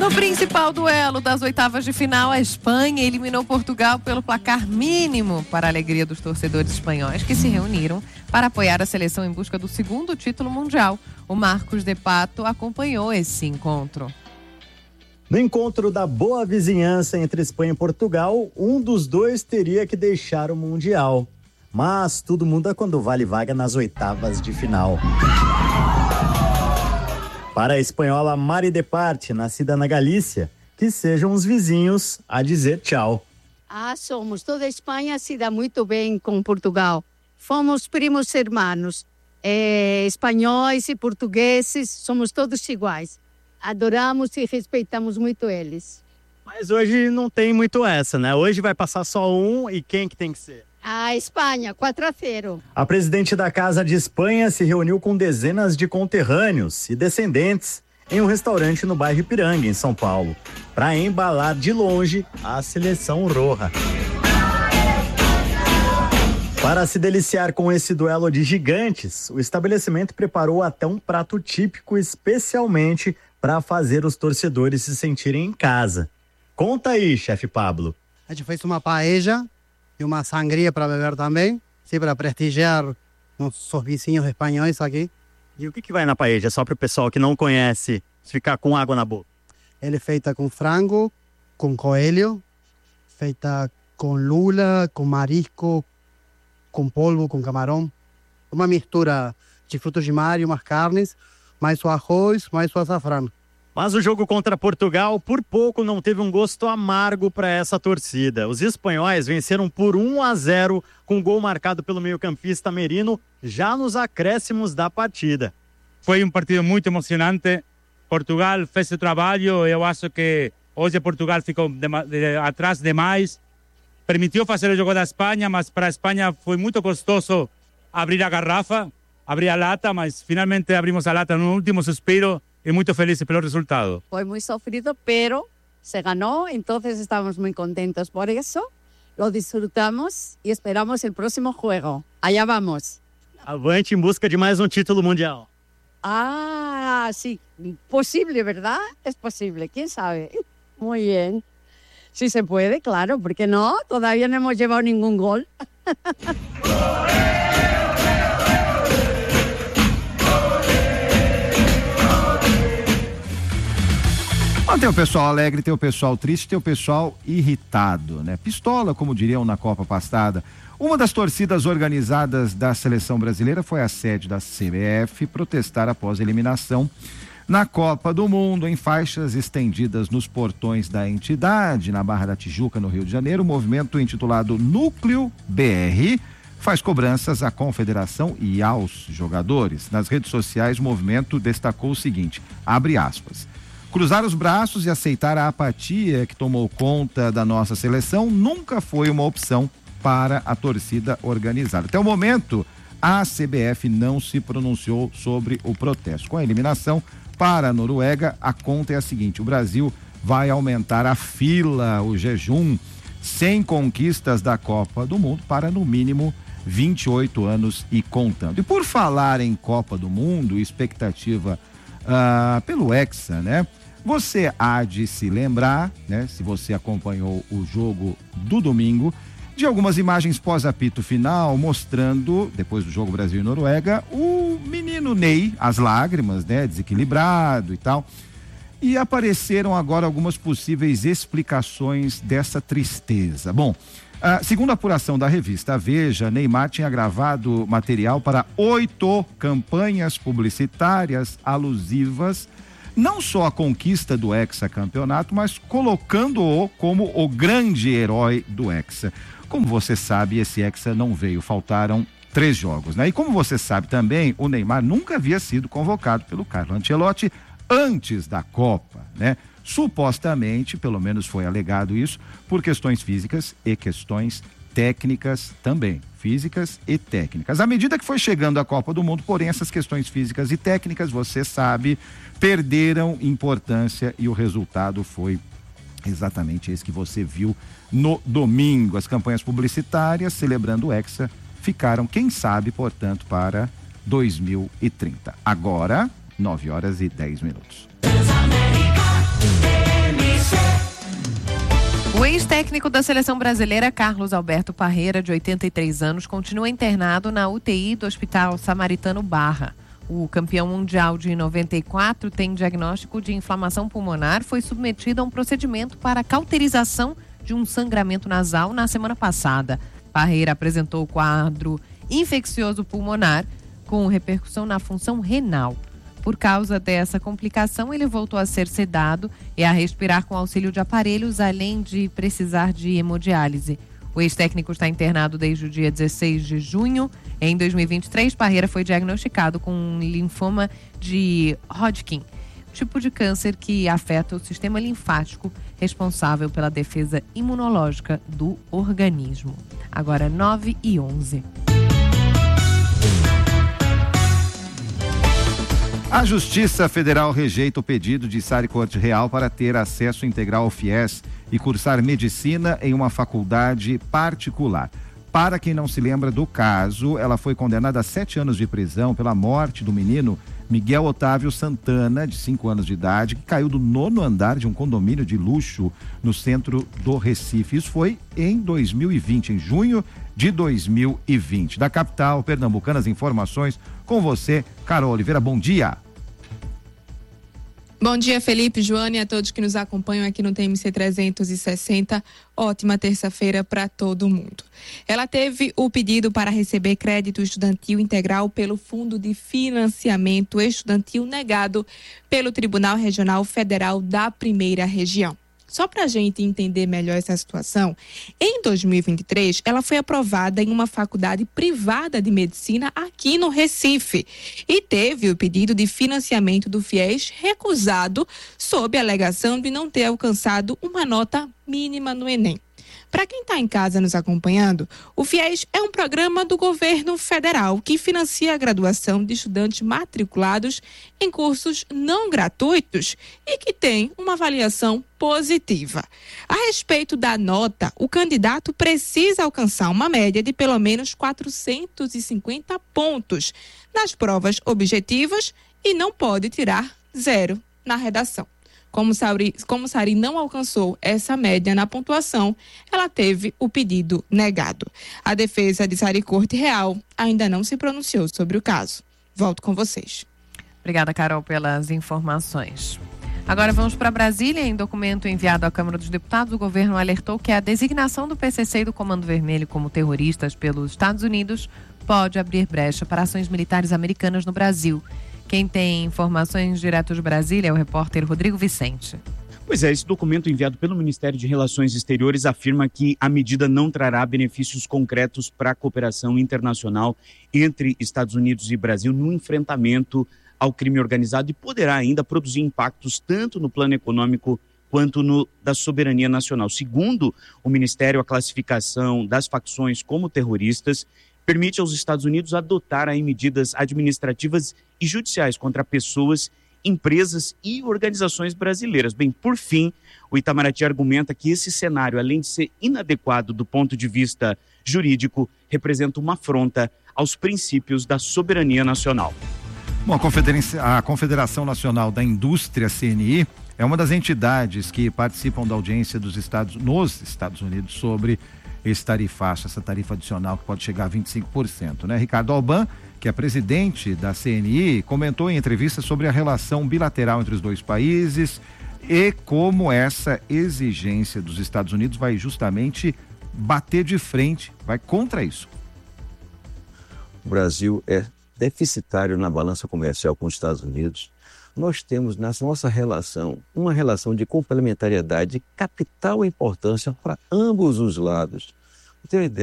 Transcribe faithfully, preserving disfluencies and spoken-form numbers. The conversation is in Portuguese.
No principal duelo das oitavas de final, a Espanha eliminou Portugal pelo placar mínimo, para a alegria dos torcedores espanhóis que se reuniram para apoiar a seleção em busca do segundo título mundial. O Marcos de Pato acompanhou esse encontro. No encontro da boa vizinhança entre Espanha e Portugal, um dos dois teria que deixar o Mundial. Mas tudo muda quando vale vaga nas oitavas de final. Para a espanhola Mari de Parte, nascida na Galícia, que sejam os vizinhos a dizer tchau. Ah, somos. Toda a Espanha se dá muito bem com Portugal. Fomos primos irmãos. É, espanhóis e portugueses, somos todos iguais. Adoramos e respeitamos muito eles. Mas hoje não tem muito essa, né? Hoje vai passar só um e quem que tem que ser? A Espanha, quatro a zero. A presidente da Casa de Espanha se reuniu com dezenas de conterrâneos e descendentes em um restaurante no bairro Ipiranga, em São Paulo, para embalar de longe a seleção roja. Para se deliciar com esse duelo de gigantes, o estabelecimento preparou até um prato típico especialmente para fazer os torcedores se sentirem em casa. Conta aí, chefe Pablo. A gente fez uma paella e uma sangria para beber também, sim, para prestigiar nossos vizinhos espanhóis aqui. E o que, que vai na paella, só para o pessoal que não conhece, ficar com água na boca? Ela é feita com frango, com coelho, feita com lula, com marisco, com polvo, com camarão. Uma mistura de frutos de mar e umas carnes, mais o arroz, mais o açafrão. Mas o jogo contra Portugal, por pouco, não teve um gosto amargo para essa torcida. Os espanhóis venceram por um a zero, com gol marcado pelo meio-campista Merino, já nos acréscimos da partida. Foi um partido muito emocionante. Portugal fez o trabalho. Eu acho que hoje Portugal ficou de, de, atrás demais. Permitiu fazer o jogo da Espanha, mas para a Espanha foi muito gostoso abrir a garrafa, abrir a lata, mas finalmente abrimos a lata no último suspiro e muito felizes pelo resultado. Foi muito sofrido, pero se ganó, entonces estamos muy contentos por eso. Lo disfrutamos y esperamos el próximo juego. Allá vamos. Avante em busca de mais um título mundial. Ah, sí, posible, ¿verdad? Es posible, quién sabe. Muy bien. Sí se puede, claro, ¿por qué no? Todavía no hemos llevado ningún gol. Tem o pessoal alegre, tem o pessoal triste, tem o pessoal irritado, né? Pistola, como diriam na Copa passada. Uma das torcidas organizadas da seleção brasileira foi à sede da C B F protestar após a eliminação na Copa do Mundo, em faixas estendidas nos portões da entidade, na Barra da Tijuca, no Rio de Janeiro. O movimento intitulado Núcleo B R faz cobranças à confederação e aos jogadores. Nas redes sociais, o movimento destacou o seguinte, abre aspas: cruzar os braços e aceitar a apatia que tomou conta da nossa seleção nunca foi uma opção para a torcida organizada. Até o momento, a C B F não se pronunciou sobre o protesto. Com a eliminação para a Noruega, a conta é a seguinte: o Brasil vai aumentar a fila, o jejum, sem conquistas da Copa do Mundo para no mínimo vinte e oito anos e contando. E por falar em Copa do Mundo, expectativa uh, pelo Hexa, né? Você há de se lembrar, né? Se você acompanhou o jogo do domingo, de algumas imagens pós-apito final, mostrando, depois do jogo Brasil e Noruega, o menino Ney, as lágrimas, né? Desequilibrado e tal. E apareceram agora algumas possíveis explicações dessa tristeza. Bom, uh, segundo a apuração da revista Veja, Neymar tinha gravado material para oito campanhas publicitárias alusivas não só à conquista do hexacampeonato, mas colocando-o como o grande herói do Hexa. Como você sabe, esse Hexa não veio, faltaram três jogos, né? E como você sabe também, o Neymar nunca havia sido convocado pelo Carlo Ancelotti antes da Copa, né? Supostamente, pelo menos foi alegado isso, por questões físicas e questões técnicas também, físicas e técnicas. À medida que foi chegando a Copa do Mundo, porém, essas questões físicas e técnicas, você sabe, perderam importância e o resultado foi exatamente esse que você viu no domingo. As campanhas publicitárias celebrando o Hexa ficaram, quem sabe, portanto, para dois mil e trinta. Agora, nove horas e dez minutos. Ex-técnico da seleção brasileira, Carlos Alberto Parreira, de oitenta e três anos, continua internado na U T I do Hospital Samaritano Barra. O campeão mundial de noventa e quatro tem diagnóstico de inflamação pulmonar, foi submetido a um procedimento para cauterização de um sangramento nasal na semana passada. Parreira apresentou quadro infeccioso pulmonar com repercussão na função renal. Por causa dessa complicação, ele voltou a ser sedado e a respirar com auxílio de aparelhos, além de precisar de hemodiálise. O ex-técnico está internado desde o dia dezesseis de junho. Em dois mil e vinte e três, Parreira foi diagnosticado com um linfoma de Hodgkin, tipo de câncer que afeta o sistema linfático, responsável pela defesa imunológica do organismo. Agora nove e onze. A Justiça Federal rejeita o pedido de Sari Corte Real para ter acesso integral ao FIES e cursar medicina em uma faculdade particular. Para quem não se lembra do caso, ela foi condenada a sete anos de prisão pela morte do menino Miguel Otávio Santana, de cinco anos de idade, que caiu do nono andar de um condomínio de luxo no centro do Recife. Isso foi em dois mil e vinte, em junho de dois mil e vinte. Da capital pernambucana, as informações com você, Carol Oliveira. Bom dia. Bom dia, Felipe, Joana e a todos que nos acompanham aqui no T M C trezentos e sessenta. Ótima terça-feira para todo mundo. Ela teve o pedido para receber crédito estudantil integral pelo Fundo de Financiamento Estudantil negado pelo Tribunal Regional Federal da Primeira Região. Só para a gente entender melhor essa situação, em dois mil e vinte e três, ela foi aprovada em uma faculdade privada de medicina aqui no Recife e teve o pedido de financiamento do FIES recusado sob a alegação de não ter alcançado uma nota mínima no Enem. Para quem está em casa nos acompanhando, o FIES é um programa do governo federal que financia a graduação de estudantes matriculados em cursos não gratuitos e que tem uma avaliação positiva. A respeito da nota, o candidato precisa alcançar uma média de pelo menos quatrocentos e cinquenta pontos nas provas objetivas e não pode tirar zero na redação. Como Sari, como Sari não alcançou essa média na pontuação, ela teve o pedido negado. A defesa de Sari Corte Real ainda não se pronunciou sobre o caso. Volto com vocês. Obrigada, Carol, pelas informações. Agora vamos para Brasília. Em documento enviado à Câmara dos Deputados, o governo alertou que a designação do P C C e do Comando Vermelho como terroristas pelos Estados Unidos pode abrir brecha para ações militares americanas no Brasil. Quem tem informações direto de Brasília é o repórter Rodrigo Vicente. Pois é, esse documento enviado pelo Ministério de Relações Exteriores afirma que a medida não trará benefícios concretos para a cooperação internacional entre Estados Unidos e Brasil no enfrentamento ao crime organizado e poderá ainda produzir impactos tanto no plano econômico quanto no da soberania nacional. Segundo o Ministério, a classificação das facções como terroristas permite aos Estados Unidos adotar aí medidas administrativas e judiciais contra pessoas, empresas e organizações brasileiras. Bem, por fim, o Itamaraty argumenta que esse cenário, além de ser inadequado do ponto de vista jurídico, representa uma afronta aos princípios da soberania nacional. Bom, a, Confederação, a Confederação Nacional da Indústria, C N I, é uma das entidades que participam da audiência dos Estados, nos Estados Unidos sobre esse tarifaço, essa tarifa adicional que pode chegar a vinte e cinco por cento, né? Ricardo Alban, que é presidente da C N I, comentou em entrevista sobre a relação bilateral entre os dois países e como essa exigência dos Estados Unidos vai justamente bater de frente, vai contra isso. O Brasil é deficitário na balança comercial com os Estados Unidos. Nós temos na nossa relação uma relação de complementariedade de capital importância para ambos os lados. Tem uma ideia?